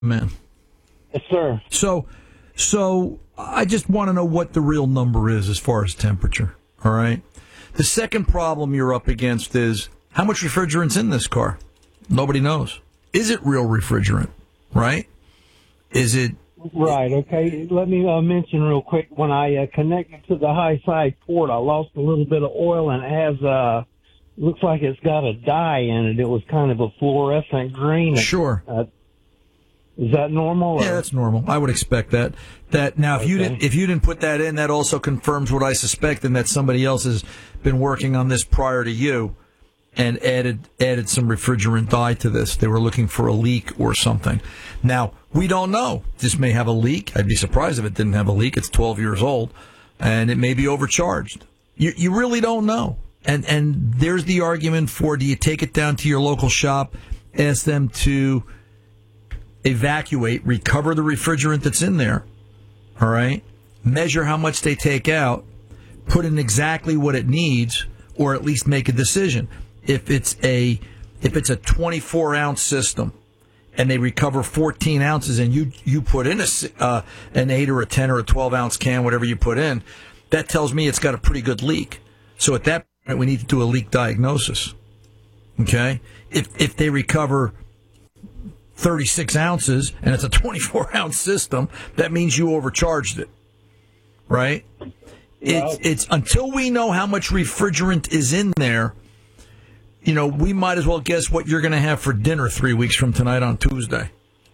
man? Yes, sir. So I just want to know what the real number is as far as temperature, all right? The second problem you're up against is how much refrigerant's in this car? Nobody knows. Is it real refrigerant, right? Is it... Right, okay. Let me mention real quick, when I connected to the high side port, I lost a little bit of oil, and it has, looks like it's got a dye in it. It was kind of a fluorescent green. Sure. Is that normal? Yeah, that's normal. I would expect that. Now, if you didn't put that in, that also confirms what I suspect, and that somebody else has been working on this prior to you and added some refrigerant dye to this. They were looking for a leak or something. Now, we don't know. This may have a leak. I'd be surprised if it didn't have a leak. It's 12 years old, and it may be overcharged. You really don't know. And there's the argument for, do you take it down to your local shop, ask them to evacuate, recover the refrigerant that's in there, all right, measure how much they take out, put in exactly what it needs, or at least make a decision. If it's a 24-ounce system and they recover 14 ounces and you put in an 8 or a 10 or a 12-ounce can, whatever you put in, that tells me it's got a pretty good leak. So at that point, we need to do a leak diagnosis, okay? If they recover 36 ounces and it's a 24-ounce system, that means you overcharged it, right? It's until we know how much refrigerant is in there, we might as well guess what you're going to have for dinner 3 weeks from tonight on Tuesday.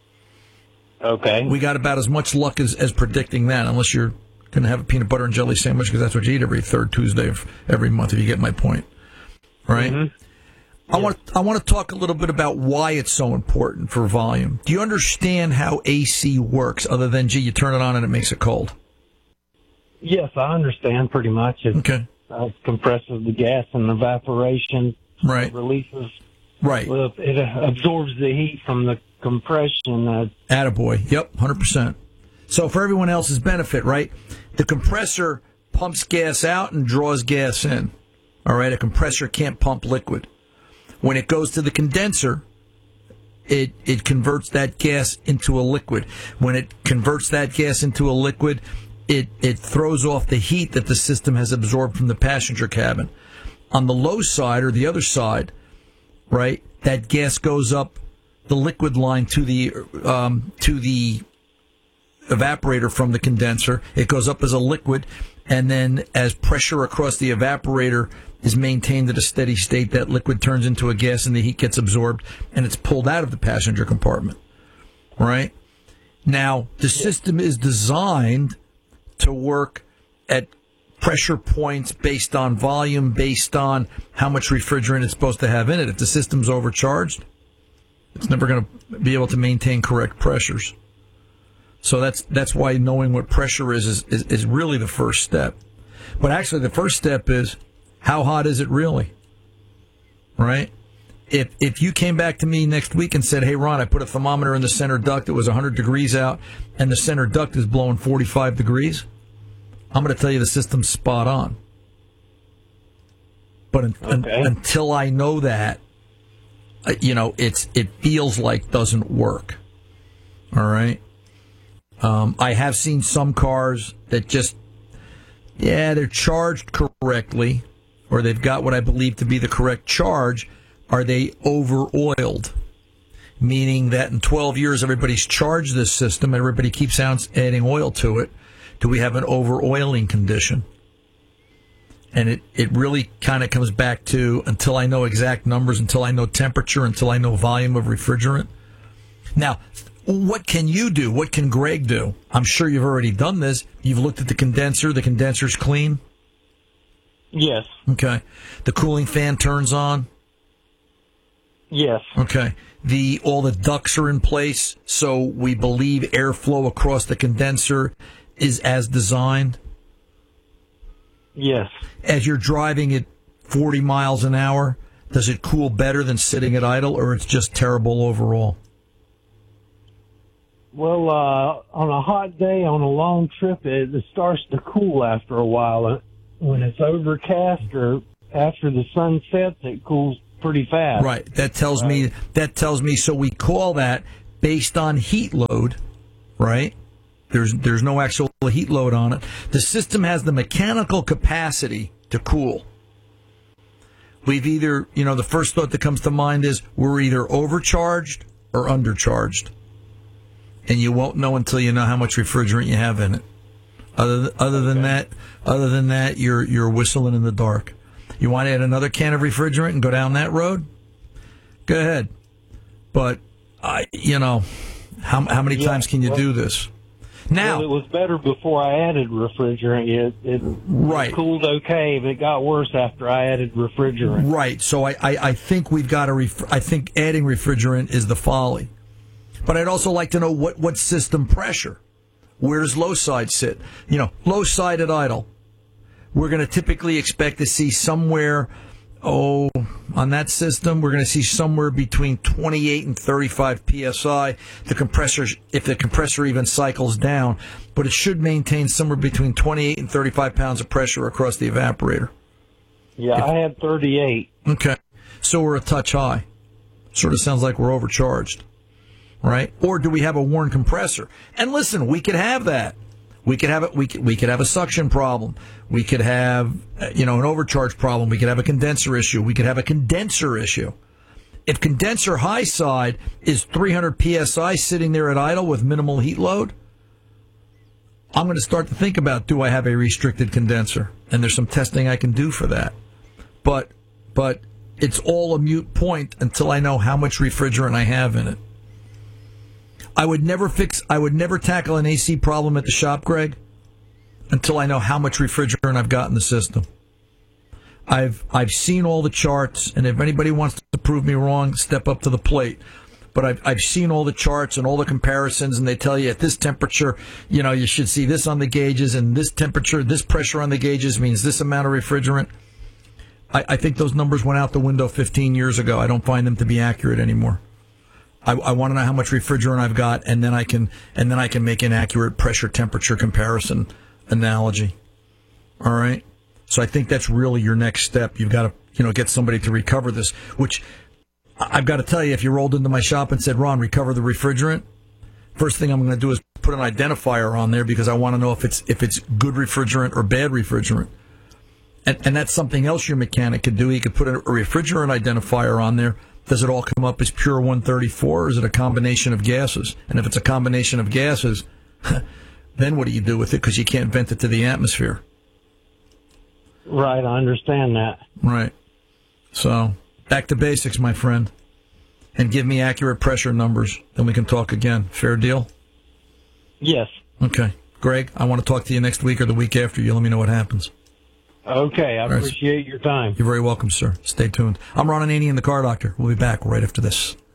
Okay. We got about as much luck as predicting that, unless you're going to have a peanut butter and jelly sandwich, because that's what you eat every third Tuesday of every month, if you get my point, right? Mm-hmm. I want to talk a little bit about why it's so important for volume. Do you understand how AC works, other than, you turn it on and it makes it cold? Yes, I understand pretty much. Okay. It compresses the gas and evaporation. Right. It releases. Right. It absorbs the heat from the compression. Attaboy. Yep, 100%. So for everyone else's benefit, right, the compressor pumps gas out and draws gas in. All right, a compressor can't pump liquid. When it goes to the condenser, it converts that gas into a liquid. When it converts that gas into a liquid, it throws off the heat that the system has absorbed from the passenger cabin. On the low side, or the other side, right, that gas goes up the liquid line to the evaporator from the condenser. It goes up as a liquid, and then as pressure across the evaporator is maintained at a steady state, that liquid turns into a gas and the heat gets absorbed and it's pulled out of the passenger compartment, right? Now, the system is designed to work at pressure points based on volume, based on how much refrigerant it's supposed to have in it. If the system's overcharged, it's never going to be able to maintain correct pressures. So that's why knowing what pressure is really the first step. But actually, the first step is, how hot is it really? Right? If you came back to me next week and said, hey, Ron, I put a thermometer in the center duct, it was 100 degrees out, and the center duct is blowing 45 degrees, I'm going to tell you the system's spot on. But until I know that, it feels like doesn't work. All right? I have seen some cars that just, they're charged correctly, or they've got what I believe to be the correct charge. Are they over-oiled? Meaning that in 12 years, everybody's charged this system, everybody keeps adding oil to it. Do we have an over-oiling condition? And it really kind of comes back to, until I know exact numbers, until I know temperature, until I know volume of refrigerant. Now, what can you do? What can Greg do? I'm sure you've already done this. You've looked at the condenser. The condenser's clean? Yes. Okay. The cooling fan turns on? Yes. Okay. All the ducts are in place, so we believe airflow across the condenser is as designed? Yes. As you're driving at 40 miles an hour, does it cool better than sitting at idle, or it's just terrible overall? Well, on a hot day, on a long trip, it starts to cool after a while. When it's overcast or after the sun sets, it cools pretty fast. Right. That tells me. So we call that based on heat load, right? There's no actual heat load on it. The system has the mechanical capacity to cool. We've either, the first thought that comes to mind is we're either overcharged or undercharged. And you won't know until you know how much refrigerant you have in it. Other than that, you're whistling in the dark. You want to add another can of refrigerant and go down that road? Go ahead. But how many times can you do this? Now, it was better before I added refrigerant. It cooled okay, but it got worse after I added refrigerant. Right. So I think we've got I think adding refrigerant is the folly. But I'd also like to know what system pressure. Where does low side sit? Low side at idle. We're going to typically expect to see somewhere, on that system, we're going to see somewhere between 28 and 35 psi. If the compressor even cycles down, but it should maintain somewhere between 28 and 35 pounds of pressure across the evaporator. Yeah, I had 38. Okay, so we're a touch high. Sort of sounds like we're overcharged, right? Or do we have a worn compressor? And listen, we could have that. We could have we could have a suction problem. We could have an overcharge problem. We could have a condenser issue. We could have a condenser issue. If condenser high side is 300 psi sitting there at idle with minimal heat load, I'm going to start to think about, do I have a restricted condenser? And there's some testing I can do for that. But it's all a moot point until I know how much refrigerant I have in it. I would never tackle an AC problem at the shop, Greg, until I know how much refrigerant I've got in the system. I've seen all the charts, and if anybody wants to prove me wrong, step up to the plate. But I've seen all the charts and all the comparisons, and they tell you at this temperature, you should see this on the gauges, and this temperature, this pressure on the gauges means this amount of refrigerant. I think those numbers went out the window 15 years ago. I don't find them to be accurate anymore. I want to know how much refrigerant I've got, and then I can make an accurate pressure temperature comparison analogy. All right. So I think that's really your next step. You've got to get somebody to recover this. Which I've got to tell you, if you rolled into my shop and said, "Ron, recover the refrigerant," first thing I'm going to do is put an identifier on there because I want to know if it's good refrigerant or bad refrigerant. And that's something else your mechanic could do. He could put a refrigerant identifier on there. Does it all come up as pure 134, or is it a combination of gases? And if it's a combination of gases, then what do you do with it? Because you can't vent it to the atmosphere. Right, I understand that. Right. So, back to basics, my friend. And give me accurate pressure numbers. Then we can talk again. Fair deal? Yes. Okay. Greg, I want to talk to you next week or the week after. You let me know what happens. Okay, I appreciate your time. You're very welcome, sir. Stay tuned. I'm Ron Ananian, the Car Doctor. We'll be back right after this.